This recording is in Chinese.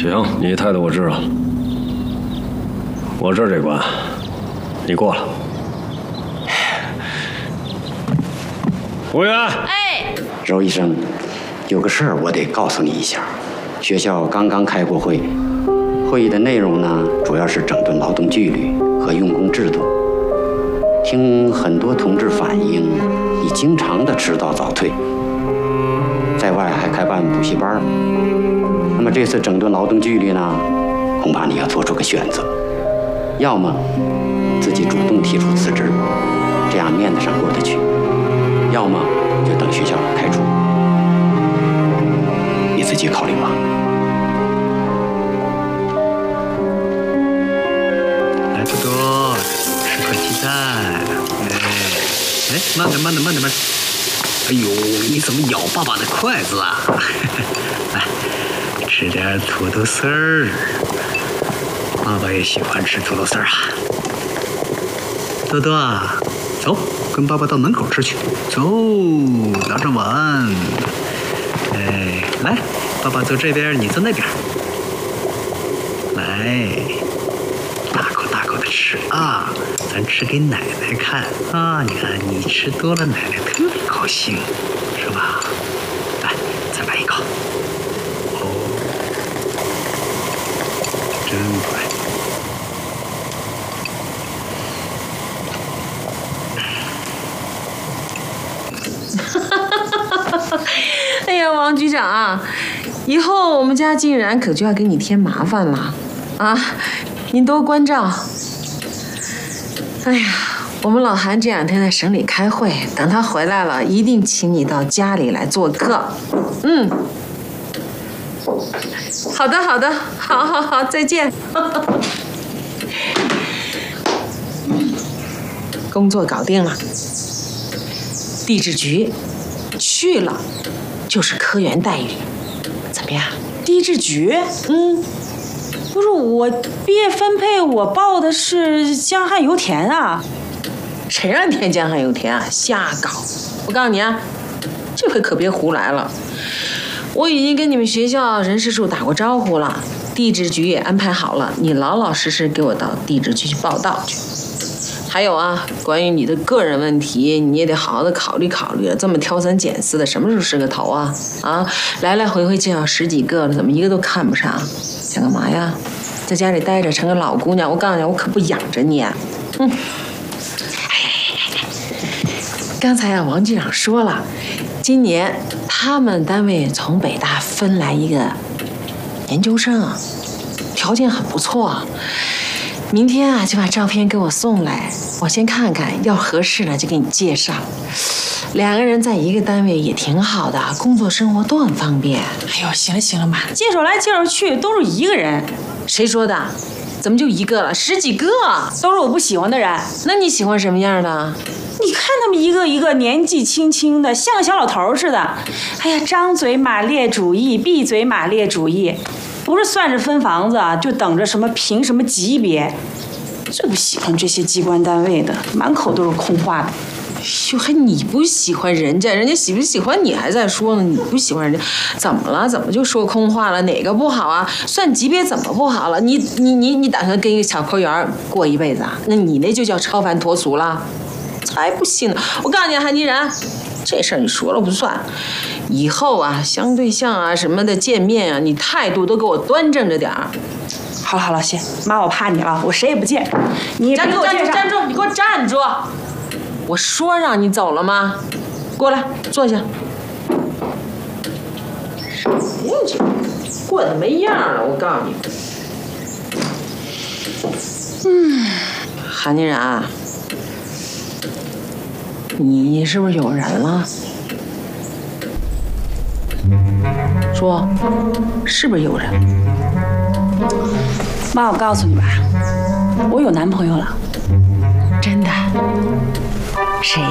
行，你态度我知道了。我这儿这关，你过了。服务员。 哎， 柔医生，有个事儿我得告诉你一下。学校刚刚开过会，会议的内容呢，主要是整顿劳动纪律和用工制度。听很多同志反映，你经常的迟到早退，在外还开办补习班。那么这次整顿劳动纪律呢，恐怕你要做出个选择，要么自己主动提出辞职，这样面子上过得去；要么就等学校开除，你自己考虑吧。 来，多多，吃块鸡蛋。哎，慢点，慢点，慢点，慢点。哎呦，你怎么咬爸爸的筷子啊？来，吃点土豆丝儿。爸爸也喜欢吃土豆丝儿啊。多多啊，走，跟爸爸到门口吃去。走，拿着碗。哎，来，爸爸坐这边，你坐那边。来，大口大口的吃啊，咱吃给奶奶看啊！你看你吃多了，奶奶特别高兴，是吧？来，再来一口。哦，真乖。 哎呀，王局长，以后我们家竟然可就要给你添麻烦了啊！您多关照。哎呀，我们老韩这两天在省里开会，等他回来了，一定请你到家里来做客。嗯，好的，好的，好好好，再见。工作搞定了，地质局去了，就是科员待遇，怎么样？ 地质局？不是我毕业分配，我报的是江汉油田啊。 谁让你填江汉油田啊？瞎搞！我告诉你啊，这回可别胡来了。我已经跟你们学校人事处打过招呼了，地质局也安排好了，你老老实实给我到地质局去报道去。还有啊，关于你的个人问题，你也得好好的考虑考虑。这么挑三拣四的，什么时候是个头啊？啊，来来回回介绍10几个了，怎么一个都看不上？想干嘛呀？在家里待着，成个老姑娘，我告诉你，我可不养着你。刚才啊，王局长说了，今年他们单位从北大分来一个研究生，条件很不错。明天啊，就把照片给我送来，我先看看，要合适了就给你介绍。2个人在一个单位也挺好的，工作生活都很方便。 哎呦，行了行了嘛，介绍来介绍去都是一个人。 谁说的？怎么就一个了？10几个， 都是我不喜欢的人。 那你喜欢什么样的？ 你看他们一个一个年纪轻轻的，像个小老头似的。哎呀，张嘴马列主义，闭嘴马列主义，不是算着分房子，就等着什么评什么级别。最不喜欢这些机关单位的，满口都是空话的。 哟，还你不喜欢人家，人家喜不喜欢你还在说呢，你不喜欢人家，怎么了？怎么就说空话了？哪个不好啊？算级别怎么不好了？你打算跟一个小科员过一辈子啊？那你那就叫超凡脱俗了。才不信呢！我告诉你，韩吉然，这事儿你说了不算。以后啊，相对象啊什么的见面啊，你态度都给我端正着点儿。 好了好了，行，妈，我怕你了，我谁也不见。你站住！站住！你给我站住！我说让你走了吗？过来坐下。什么呀这，过得没样了！我告诉你。韩吉然。你是不是有人了？说，是不是有人？ 妈，我告诉你吧，我有男朋友了。 真的？谁？